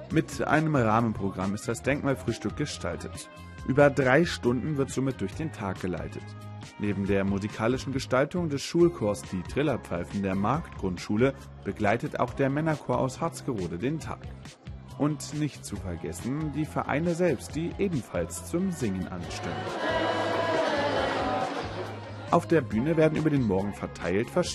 Mit einem Rahmenprogramm ist das Denkmalfrühstück gestaltet. Über 3 Stunden wird somit durch den Tag geleitet. Neben der musikalischen Gestaltung des Schulchors Die Trillerpfeifen der Marktgrundschule begleitet auch der Männerchor aus Harzgerode den Tag. Und nicht zu vergessen die Vereine selbst, die ebenfalls zum Singen anstimmen. Auf der Bühne werden über den Morgen verteilt